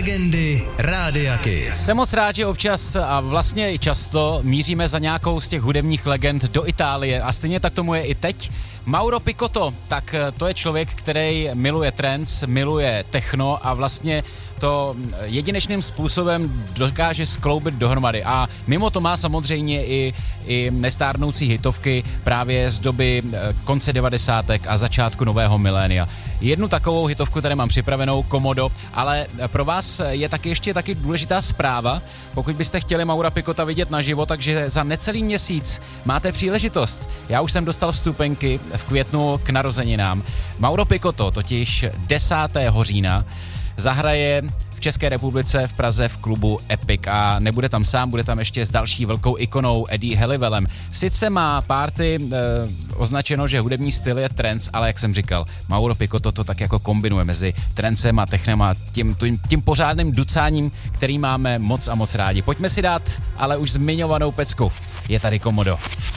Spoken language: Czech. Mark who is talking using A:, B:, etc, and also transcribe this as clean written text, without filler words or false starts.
A: Legendy Rádia Kiss.
B: Jsem moc rád, že občas a vlastně i často míříme za nějakou z těch hudebních legend do Itálie a stejně tak tomu je i teď. Mauro Picotto, tak to je člověk, který miluje trance, miluje techno a vlastně to jedinečným způsobem dokáže skloubit dohromady. A mimo to má samozřejmě i nestárnoucí hitovky právě z doby konce 90. a začátku nového milénia. Jednu takovou hitovku tady mám připravenou, Komodo, ale pro vás je taky důležitá zpráva. Pokud byste chtěli Maura Picotta vidět naživo, takže za necelý měsíc máte příležitost. Já už jsem dostal vstupenky v květnu k narozeninám. Mauro Picotto totiž 10. října zahraje v České republice v Praze v klubu Epic a nebude tam sám, bude tam ještě s další velkou ikonou Eddie Halliwellem. Sice má party označeno, že hudební styl je trance, ale jak jsem říkal, Mauro Picotto to tak jako kombinuje mezi trancem a technem a tím pořádným ducáním, který máme moc a moc rádi. Pojďme si dát ale už zmiňovanou pecku. Je tady Komodo.